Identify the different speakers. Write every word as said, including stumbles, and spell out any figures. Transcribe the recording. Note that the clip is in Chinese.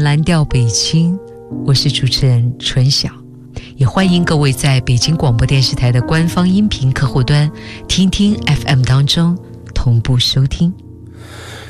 Speaker 1: 蓝调北京，我是主持人春晓，也欢迎各位在北京广播电视台的官方音频客户端听听 F M 当中同步收听。